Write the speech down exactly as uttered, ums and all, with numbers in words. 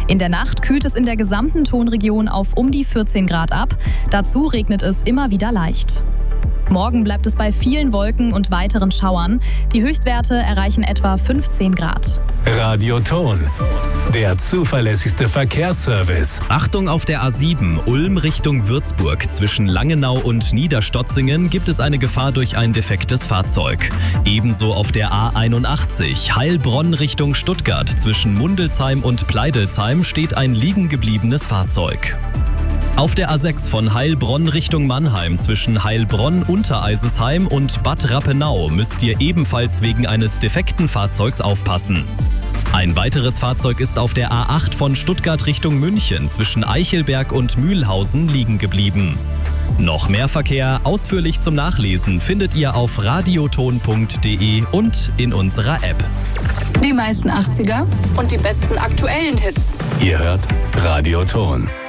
In der Nacht kühlt es in der gesamten Tonregion auf um die vierzehn Grad ab. Dazu regnet es immer wieder leicht. Morgen bleibt es bei vielen Wolken und weiteren Schauern. Die Höchstwerte erreichen etwa fünfzehn Grad. Radioton, der zuverlässigste Verkehrsservice. Achtung, auf der A sieben, Ulm Richtung Würzburg. Zwischen Langenau und Niederstotzingen gibt es eine Gefahr durch ein defektes Fahrzeug. Ebenso auf der A einundachtzig, Heilbronn Richtung Stuttgart. Zwischen Mundelsheim und Pleidelsheim steht ein liegen gebliebenes Fahrzeug. Auf der A sechs von Heilbronn Richtung Mannheim zwischen Heilbronn, Untereisesheim und Bad Rappenau müsst ihr ebenfalls wegen eines defekten Fahrzeugs aufpassen. Ein weiteres Fahrzeug ist auf der A acht von Stuttgart Richtung München zwischen Eichelberg und Mühlhausen liegen geblieben. Noch mehr Verkehr ausführlich zum Nachlesen findet ihr auf radioton punkt de und in unserer App. Die meisten achtziger und die besten aktuellen Hits. Ihr hört Radioton.